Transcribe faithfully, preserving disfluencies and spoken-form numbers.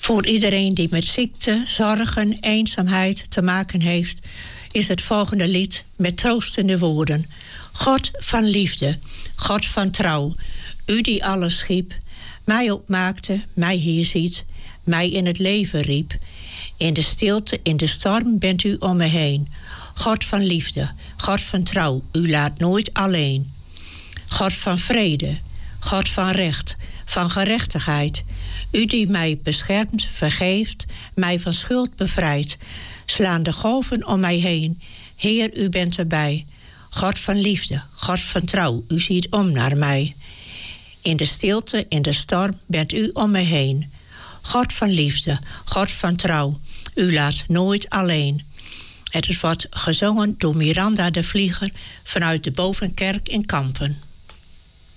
Voor iedereen die met ziekte, zorgen, eenzaamheid te maken heeft, is het volgende lied met troostende woorden. God van liefde, God van trouw, u die alles schiep, mij opmaakte, mij hier ziet, mij in het leven riep. In de stilte, in de storm bent u om me heen. God van liefde, God van trouw, u laat nooit alleen. God van vrede, God van recht, van gerechtigheid, u die mij beschermt, vergeeft, mij van schuld bevrijdt. Slaan de golven om mij heen, Heer, u bent erbij. God van liefde, God van trouw, u ziet om naar mij. In de stilte, in de storm bent u om me heen. God van liefde, God van trouw, u laat nooit alleen. Het wordt gezongen door Miranda de Vlieger vanuit de Bovenkerk in Kampen.